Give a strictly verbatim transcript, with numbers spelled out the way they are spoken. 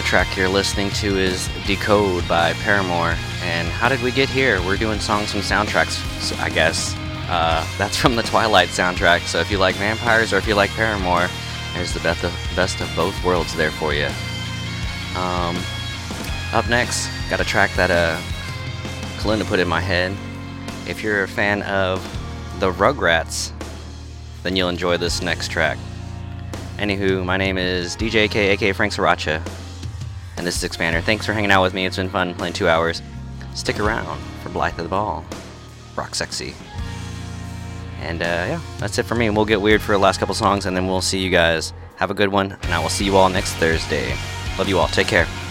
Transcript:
track you're listening to is Decode by Paramore. And how did we get here? We're doing songs from soundtracks, so I guess. Uh, that's from the Twilight soundtrack, so if you like vampires or if you like Paramore, there's the best of, best of both worlds there for you. Um, up next, got a track that uh, Kalinda put in my head. If you're a fan of the Rugrats, then you'll enjoy this next track. Anywho, my name is D J K, aka Frank Sriracha, and this is Expander. Thanks for hanging out with me. It's been fun playing two hours. Stick around for Blythe of the Ball. Rock sexy. And uh, yeah, that's it for me. We'll get weird for the last couple songs, and then we'll see you guys. Have a good one, and I will see you all next Thursday. Love you all. Take care.